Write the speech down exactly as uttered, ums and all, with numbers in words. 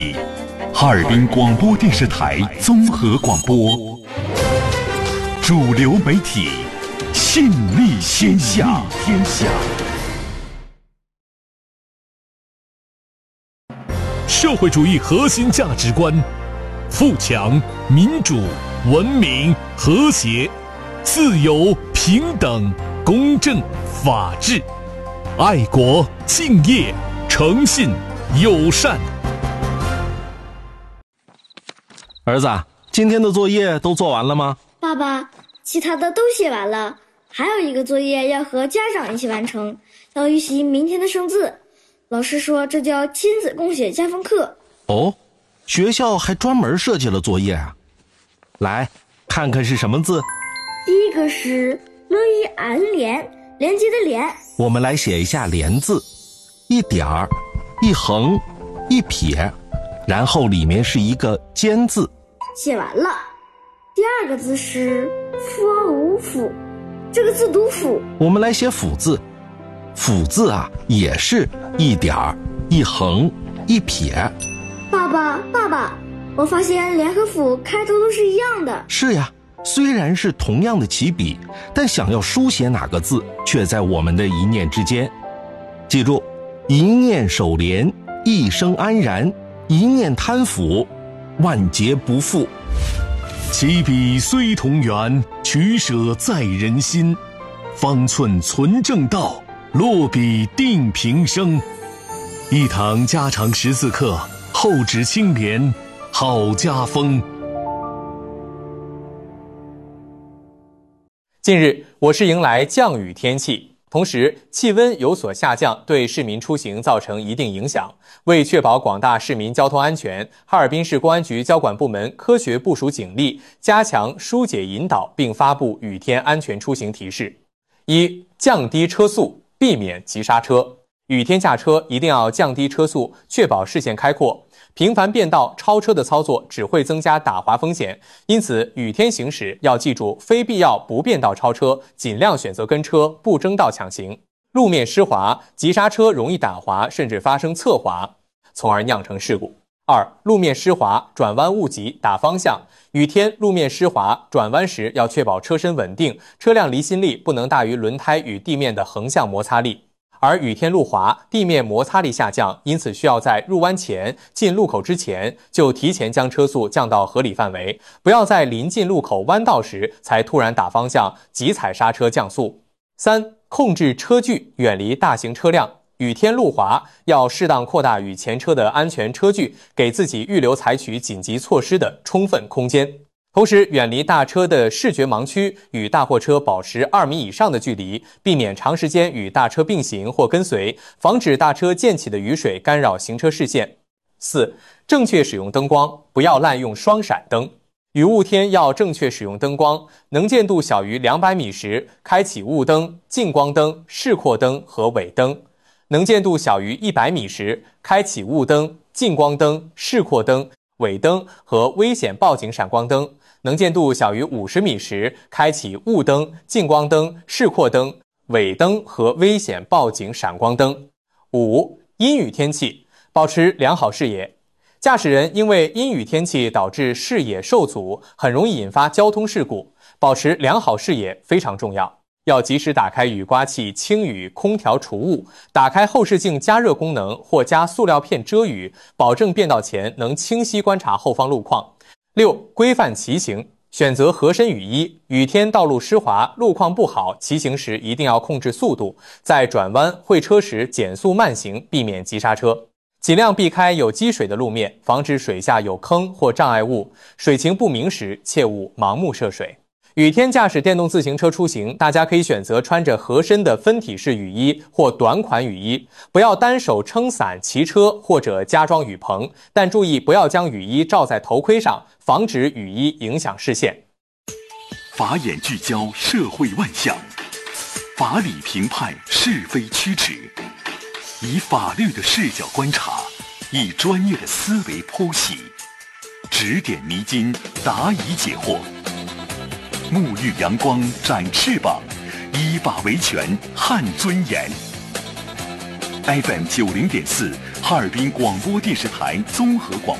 哈尔滨广播电视台综合广播，主流媒体，信力天下。天下。 社会主义核心价值观：富强、民主、文明、和谐、自由、平等、公正、法治、爱国、敬业、诚信、友善。 儿子，今天的作业都做完了吗？ 爸爸，其他的都写完了，还有一个作业要和家长一起完成，要预习明天的生字。老师说这叫亲子共写家风课。 哦，学校还专门设计了作业啊。来，看看是什么字。 第一个是乐于安联，连接的连。 我们来写一下连字，一点儿，一横，一撇，然后里面是一个尖字。 写完了。第二个字是佛无府，这个字读府。 我们来写府字，府字啊也是一点儿，一横，一撇。 爸爸爸爸，我发现连和府开头都是一样的。 是呀，虽然是同样的起笔，但想要书写哪个字却在我们的一念之间。记住，一念守廉，一生安然，一念贪腐，万劫不复。 起笔虽同源，取舍在人心。方寸存正道，落笔定平生。一堂家常识字课，厚纸清廉，好家风。 近日，我市迎来降雨天气，同时气温有所下降，对市民出行造成一定影响。为确保广大市民交通安全，哈尔滨市公安局交管部门科学部署警力，加强疏解引导，并发布雨天安全出行提示。一、降低车速，避免急刹车。雨天驾车一定要降低车速，确保视线开阔。频繁变道、超车的操作只会增加打滑风险，因此雨天行驶要记住非必要不变道超车，尽量选择跟车，不争道抢行。路面湿滑，急刹车容易打滑，甚至发生侧滑，从而酿成事故。二、路面湿滑，转弯误急打方向。雨天路面湿滑，转弯时要确保车身稳定，车辆离心力不能大于轮胎与地面的横向摩擦力。而雨天路滑，地面摩擦力下降，因此需要在入弯前、进路口之前就提前将车速降到合理范围，不要在临近路口弯道时才突然打方向、急踩刹车降速。三、控制车距，远离大型车辆。雨天路滑，要适当扩大与前车的安全车距，给自己预留采取紧急措施的充分空间。同时，远离大车的视觉盲区，与大货车保持二米以上的距离，避免长时间与大车并行或跟随，防止大车溅起的雨水干扰行车视线。四、正确使用灯光，不要滥用双闪灯。雨雾天要正确使用灯光，能见度小于两百米时，开启雾灯、近光灯、示廓灯和尾灯；能见度小于一百米时，开启雾灯、近光灯、示廓灯、尾灯和危险报警闪光灯；能见度小于五十米时，开启雾灯、近光灯、示廓灯、尾灯和危险报警闪光灯。五、阴雨天气，保持良好视野。驾驶人因为阴雨天气导致视野受阻，很容易引发交通事故，保持良好视野非常重要。要及时打开雨刮器清雨空调除雾，打开后视镜加热功能或加塑料片遮雨，保证变道前能清晰观察后方路况。六、规范骑行，选择合身雨衣。雨天道路湿滑，路况不好，骑行时一定要控制速度，在转弯会车时减速慢行，避免急刹车。尽量避开有积水的路面，防止水下有坑或障碍物。水情不明时，切勿盲目涉水。雨天驾驶电动自行车出行，大家可以选择穿着合身的分体式雨衣或短款雨衣，不要单手撑伞骑车或者加装雨棚，但注意不要将雨衣罩在头盔上，防止雨衣影响视线。 法眼聚焦社会万象，法理评判是非曲直，以法律的视角观察，以专业的思维剖析，指点迷津，答疑解惑。沐浴阳光展翅膀，依法维权撼尊严。F M 九零点四哈尔滨广播电视台综合广